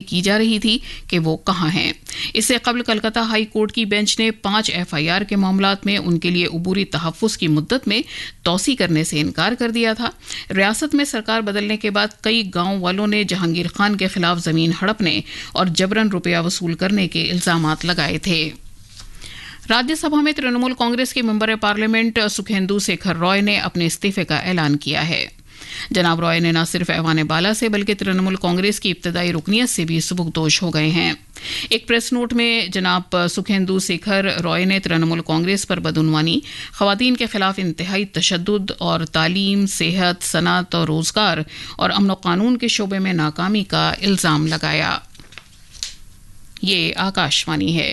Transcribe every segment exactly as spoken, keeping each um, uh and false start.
की जा रही थी कि वो कहां हैं। इससे कबल कलकत्ता हाई कोर्ट की बेंच ने पांच एफआईआर के मामलात में उनके लिए उबूरी तहफ्फुज की मुद्दत में तौसी करने से इनकार कर दिया था। रियासत में सरकार बदलने के बाद कई गांव वालों ने जहांगीर खान के खिलाफ जमीन हड़पने और जबरन रुपया वसूल करने के इल्जामात लगाए थे। राज्यसभा में तृणमूल कांग्रेस के मेंबर पार्लियामेंट सुखेंदु शेखर रॉय ने अपने इस्तीफे का ऐलान किया है। जनाब रॉय ने न सिर्फ ऐवान बाला से बल्कि तृणमूल कांग्रेस की इब्तदाई रुकनियत से भी सुबुकदोश हो गए हैं। एक प्रेस नोट में जनाब सुखेंदु शेखर रॉय ने तृणमूल कांग्रेस पर बदउनवानी, खवातीन के खिलाफ इंतहाई तशद्दुद और तालीम, सेहत, सनअत और रोजगार और अमन व कानून के शोबे में नाकामी का इल्जाम लगाया। ये आकाशवाणी है।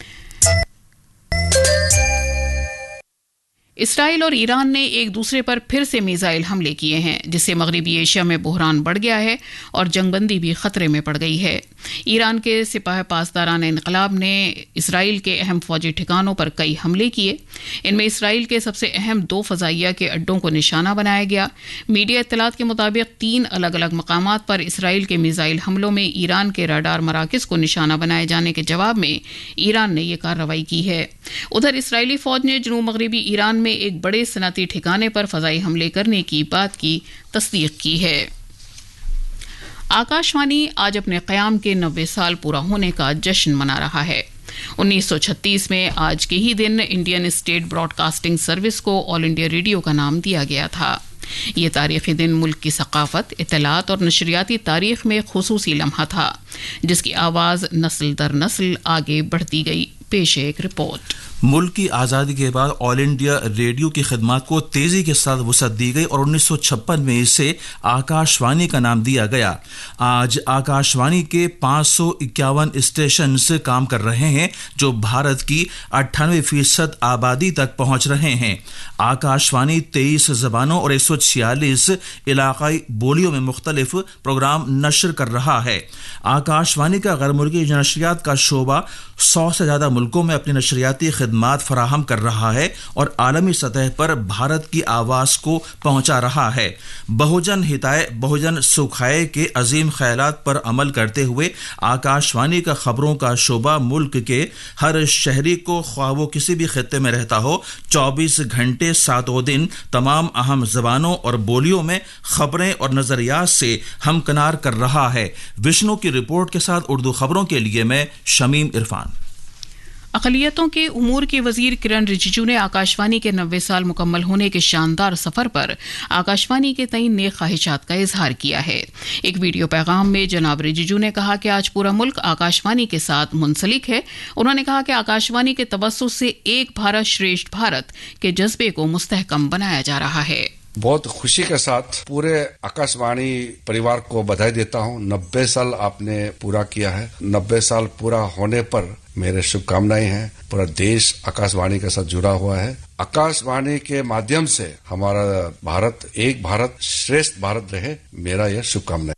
इसराइल और ईरान ने एक दूसरे पर फिर से मिसाइल हमले किए हैं, जिससे मगरबी एशिया में बहरान बढ़ गया है और जंगबंदी भी खतरे में पड़ गई है। ईरान के सिपाह पासदारान इनकलाब ने इसराइल के अहम फौजी ठिकानों पर कई हमले किए। इनमें इसराइल के सबसे अहम दो फजाइया के अड्डों को निशाना बनाया गया। मीडिया इत्तलात के मुताबिक तीन अलग अलग मकामात पर इसराइल के मिसाइल हमलों में ईरान के रडार मराकिज को निशाना बनाए जाने के जवाब में ईरान ने यह कार्रवाई की है। उधर इसराइली फौज ने जनूब मगरबी ईरान में एक बड़े सनअती ठिकाने पर फजाई हमले करने की बात की तस्दीक की है। आकाशवाणी आज अपने क़याम के नब्बे साल पूरा होने का जश्न मना रहा है। उन्नीस सौ छत्तीस में आज के ही दिन इंडियन स्टेट ब्रॉडकास्टिंग सर्विस को ऑल इंडिया रेडियो का नाम दिया गया था। ये तारीखी दिन मुल्क की सकाफत, इत्तलात और नशरियाती तारीख में खुसूसी लम्हा था, जिसकी आवाज़ नस्ल दर नस्ल आगे बढ़ती गई। पेश एक रिपोर्ट। मुल्क की आज़ादी के बाद ऑल इंडिया रेडियो की खिदमत को तेज़ी के साथ वसअत दी गई और उन्नीस सौ छप्पन में इसे आकाशवाणी का नाम दिया गया। आज आकाशवाणी के पाँच सौ इक्यावन स्टेशन काम कर रहे हैं, जो भारत की अट्ठानवे फीसद आबादी तक पहुँच रहे हैं। आकाशवाणी तेईस जबानों और एक सौ छियालीस इलाकाई बोलियों में मुख्तलिफ प्रोग्राम नशर कर रहा है। आकाशवाणी का गैर मुल्की नशरियात का शोबा सौ से ज़्यादा मुल्कों में अपनी नशरियाती खिदमात फराहम कर रहा है और आलमी सतह पर भारत की आवाज़ को पहुंचा रहा है। बहुजन हिताय बहुजन सुखाए के अजीम ख्यालात पर अमल करते हुए आकाशवाणी का खबरों का शोबा मुल्क के हर शहरी को, ख्वाह वो किसी भी खित्ते में रहता हो, चौबीस घंटे सातों दिन तमाम अहम ज़बानों और बोलियों में खबरें और नज़रियात से हमकनार कर रहा है। विष्णु की रिपोर्ट के साथ उर्दू खबरों के लिए मैं शमीम इरफान। अक़लियतों के उमूर के वजीर किरण रिजिजू ने आकाशवाणी के नब्बे साल मुकम्मल होने के शानदार सफर पर आकाशवाणी के तई नेक ख्वाहिशात का इजहार किया है। एक वीडियो पैगाम में जनाब रिजिजू ने कहा कि आज पूरा मुल्क आकाशवाणी के साथ मुंसलिक है। उन्होंने कहा कि आकाशवाणी के तवस्सुस से एक भारत श्रेष्ठ भारत के जज्बे को मुस्तहकम बनाया जा रहा है। बहुत खुशी के साथ पूरे आकाशवाणी परिवार को बधाई देता हूं। नब्बे साल आपने पूरा किया है। नब्बे साल पूरा होने पर मेरे शुभकामनाएं हैं। पूरा देश आकाशवाणी के साथ जुड़ा हुआ है। आकाशवाणी के माध्यम से हमारा भारत एक भारत श्रेष्ठ भारत रहे, मेरा यह शुभकामनाएं।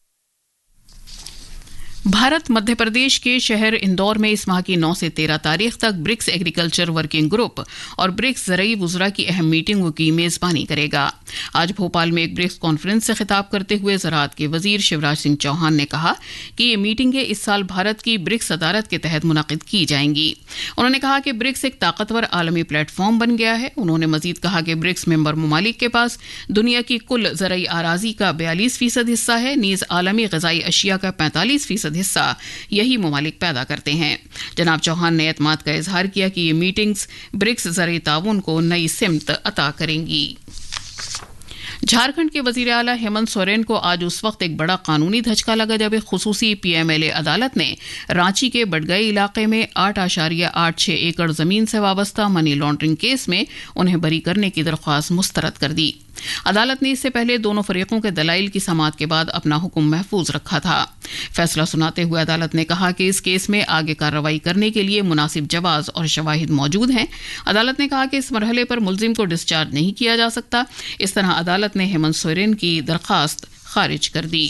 भारत मध्य प्रदेश के शहर इंदौर में इस माह की नौ से तेरह तारीख तक ब्रिक्स एग्रीकल्चर वर्किंग ग्रुप और ब्रिक्स ज़रई वुज़रा की अहम मीटिंगों की मेज़बानी करेगा। आज भोपाल में एक ब्रिक्स कॉन्फ्रेंस से खिताब करते हुए ज़राअत के वजीर शिवराज सिंह चौहान ने कहा कि ये मीटिंगें इस साल भारत की ब्रिक्स सदारत के तहत मुनक़िद की जाएंगी। उन्होंने कहा कि ब्रिक्स एक ताकतवर आलमी प्लेटफॉर्म बन गया है। उन्होंने मजीद कहा कि ब्रिक्स मेंबर ममालिक के पास दुनिया की कुल ज़रई आराजी का बयालीस फीसद हिस्सा है, नीज़ आलमी ग़िज़ाई अशिया का पैंतालीस फीसद हिस्सा यही ममालिक पैदा करते हैं। जनाब चौहान ने एतमाद का इजहार किया कि ये मीटिंग्स ब्रिक्स ज़रई ताउन को नई सिमत अता करेंगी। झारखंड के वजीर आला हेमंत सोरेन को आज उस वक्त एक बड़ा कानूनी धचका लगा जब एक खुसूसी पीएमएलए अदालत ने रांची के बडगई इलाके में आठ आशारिया आठ छह एकड़ जमीन से वाबस्ता मनी लॉन्ड्रिंग केस में उन्हें बरी करने की दरख्वास्त मुस्तरद कर दी। अदालत ने इससे पहले दोनों फरीकों के दलाइल की समाअत के बाद अपना हुक्म महफूज रखा था। फैसला सुनाते हुए अदालत ने कहा कि इस केस में आगे कार्रवाई करने के लिए मुनासिब जवाज और शवाहिद मौजूद हैं। अदालत ने कहा कि इस मरहले पर मुल्जिम को डिस्चार्ज नहीं किया जा सकता। इस तरह अदालत ने हेमंत सोरेन की दरखास्त खारिज कर दी।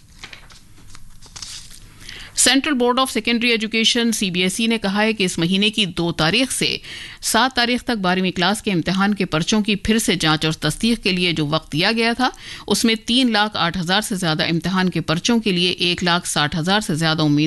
Central board of secondary education CBSE ने कहा है कि इस महीने की दो तारीख से सात तारीख तक बारहवीं क्लास के इम्तिहान के पर्चों की फिर से जांच और तस्दीक के लिए जो वक्त दिया गया था, उसमें तीन लाख आठ हजार से ज्यादा इम्तिहान के पर्चों के लिए एक लाख साठ हजार से ज्यादा उम्मीद